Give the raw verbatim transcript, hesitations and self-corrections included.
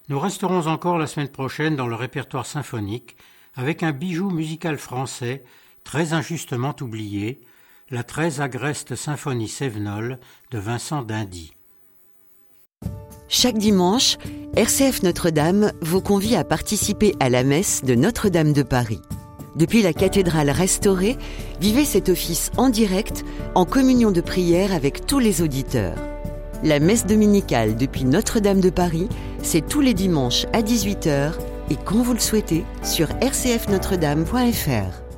Nous resterons encore la semaine prochaine dans le répertoire symphonique avec un bijou musical français très injustement oublié, la très agreste symphonie Cévenol de Vincent d'Indy. Chaque dimanche, R C F Notre-Dame vous convie à participer à la messe de Notre-Dame de Paris. Depuis la cathédrale restaurée, vivez cet office en direct, en communion de prière avec tous les auditeurs. La messe dominicale depuis Notre-Dame de Paris, c'est tous les dimanches à dix-huit heures et quand vous le souhaitez sur r c f notre dame point f r.